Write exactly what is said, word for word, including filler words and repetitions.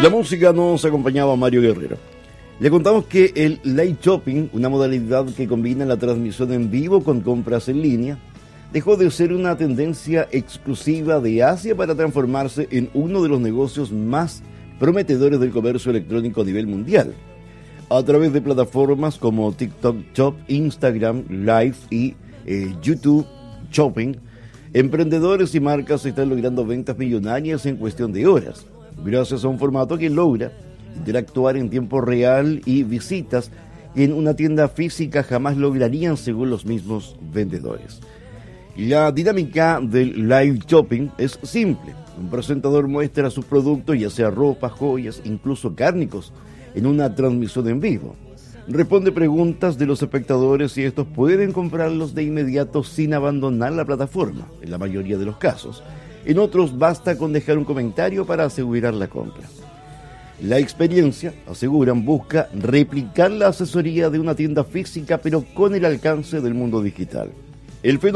La música nos acompañaba a Mario Guerrero. Le contamos que el live shopping, una modalidad que combina la transmisión en vivo con compras en línea, dejó de ser una tendencia exclusiva de Asia para transformarse en uno de los negocios más prometedores del comercio electrónico a nivel mundial. A través de plataformas como TikTok Shop, Instagram Live y eh, YouTube Shopping, emprendedores y marcas están logrando ventas millonarias en cuestión de horas, gracias a un formato que logra interactuar en tiempo real y visitas que en una tienda física jamás lograrían, según los mismos vendedores. La dinámica del live shopping es simple. Un presentador muestra sus productos, ya sea ropa, joyas, incluso cárnicos, en una transmisión en vivo. Responde preguntas de los espectadores y estos pueden comprarlos de inmediato sin abandonar la plataforma, en la mayoría de los casos. En otros basta con dejar un comentario para asegurar la compra. La experiencia, aseguran, busca replicar la asesoría de una tienda física, pero con el alcance del mundo digital. El fenómeno